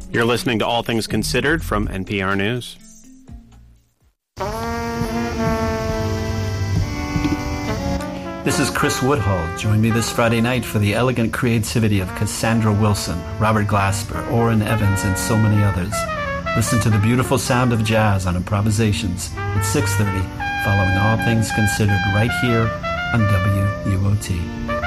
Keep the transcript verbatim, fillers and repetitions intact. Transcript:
You're listening to All Things Considered from N P R News. This is Chris Woodhull. Join me this Friday night for the elegant creativity of Cassandra Wilson, Robert Glasper, Orrin Evans, and so many others. Listen to the beautiful sound of jazz on Improvisations at six thirty, following All Things Considered right here on W U O T.